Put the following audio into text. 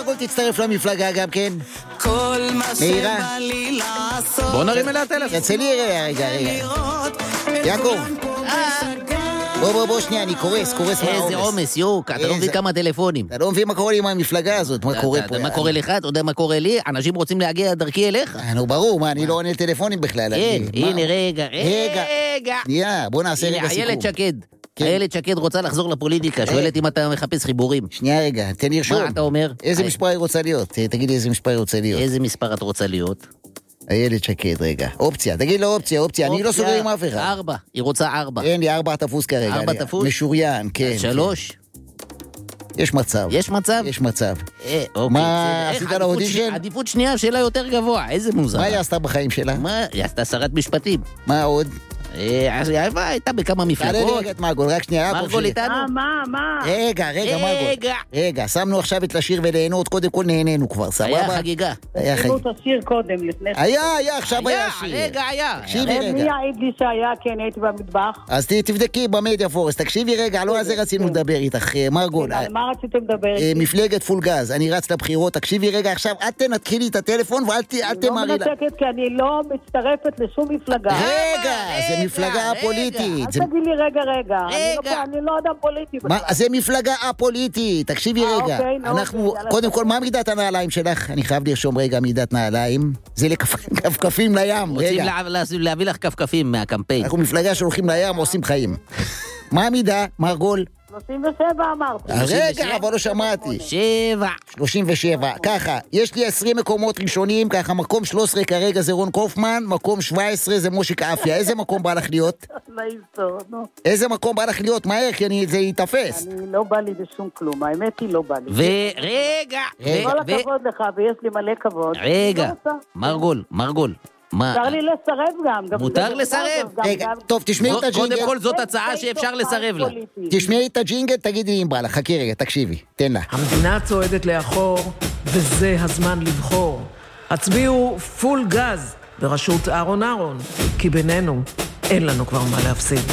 מרגול תצטרף למפלגה גם כן. מהירה. בוא נרים אליה טלפון. יצא לי רגע. יעקב. בוא, שנייה, אני קורס איזה עומס, יוק, אתה לא מבין כמה טלפונים. אתה לא מבין מה קורה לי עם המפלגה הזאת, מה קורה פה. מה קורה לך, אתה יודע מה קורה לי? אנשים רוצים להגיע דרכי אליך. נו, ברור, מה, אני לא עונה טלפונים בכלל. כן, הנה, רגע. בוא נעשה רגע סיכום. איילת שקד רוצה לחזור לפוליטיקה, שואלת אם אתה מחפש חיבורים. שנייה רגע, תן לרשום. מה אתה אומר? איזה מספר היא רוצה להיות? תגיד לי איזה מספר היא רוצה להיות. איזה מספר את רוצה להיות? איילת שקד, רגע. אופציה, תגיד לו אופציה, אני לא סוגר עם אף אחד. 4, היא רוצה 4. אין לי 4 תפוס כרגע. 4 תפוס? משוריין, כן. 3? יש מצב. יש מצב? יש מצב. אוקיי. מה עשית על האודישן? עדיפות שנייה שאלה יותר גבוה, איזה מוזר. מה היא עשתה בחיים שלה? היא עשתה שרת משפטים. מה עוד? הייתה בכמה מפלגות. רגע, מרגול, רק שנייה. מרגול איתנו? מה? רגע, מרגול. רגע, שמנו עכשיו את לשיר וליהנות, קודם כל נהנינו כבר, סבבה? היה חגיגה. עשינו את השיר קודם, לפני... היה, עכשיו היה שיר. היה. תקשיבי רגע. מי יעיד לי שהיה, כן, הייתי במטבח. אז תבדקי במדיה פורס, תקשיבי רגע, לא על זה רצינו לדבר איתך, מרגול. על מה רציתם לדבר? מפלגת פול גז, אני רץ לבחירות, תקשיבי רגע עכשיו, את תנתחילי את הטלפון ואל תמרי לה. אני לא מנתקת כי אני לא מצטרפת לשום מפלגה. רגע, זה מפלגה פוליטית. אל תגיד לי רגע. אני לא אדם פוליטי. זה מפלגה הפוליטית, תקשיבי רגע. אנחנו, קודם כל, מה מידת הנעליים שלך? אני חייב לרשום רגע מידת נעליים. זה לכפכפים לים, רגע. רוצים להביא לך כפכפים מהקמפיין. אנחנו מפלגה שהולכים לים, עושים חיים. מה המידה, מרגול? 37 אמרת. רגע, אבל לא שמעתי. 37, ככה, יש לי 20 מקומות ראשונים, ככה, מקום 13 כרגע זה רון קופמן, מקום 17 זה מושיק אפיה, איזה מקום בא לך להיות? איזה מקום בא לך להיות? מהר, כי זה יתפס. אני לא בא לי בשום כלום, האמת היא לא בא לי. ורגע. כל הכבוד לך, ויש לי מלא כבוד. רגע, מרגול. מותר לי לסרב גם. מותר לסרב. רגע, טוב, תשמעי את הג'ינגל. קודם כל זאת הצעה שאפשר לסרב לה. תשמעי את הג'ינגל, תגידי לי אם בא לה. חכי רגע, תקשיבי, תן לה. המדינה צועדת לאחור, וזה הזמן לבחור. הצביעו פול גז בראשות אהרון, כי בינינו אין לנו כבר מה להפסיד.